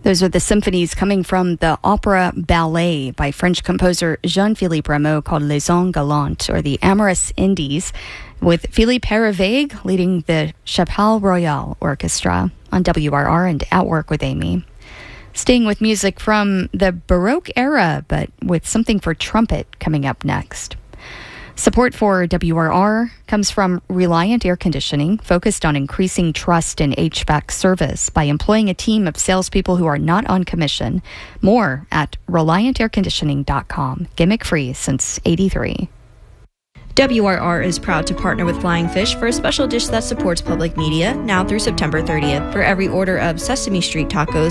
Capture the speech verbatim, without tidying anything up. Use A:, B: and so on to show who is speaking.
A: Those are the symphonies coming from the opera ballet by French composer Jean-Philippe Rameau called Les Ans Galants, or the Amorous Indies, with Philippe Hervé leading the Chapelle Royale Orchestra on W R R and At Work with Amy. Staying with music from the Baroque era, but with something for trumpet coming up next. Support for W R R comes from Reliant Air Conditioning, focused on increasing trust in H V A C service by employing a team of salespeople who are not on commission. More at reliant air conditioning dot com. Gimmick free since eighty-three.
B: W R R is proud to partner with Flying Fish for a special dish that supports public media now through September thirtieth. For every order of Sesame Street tacos,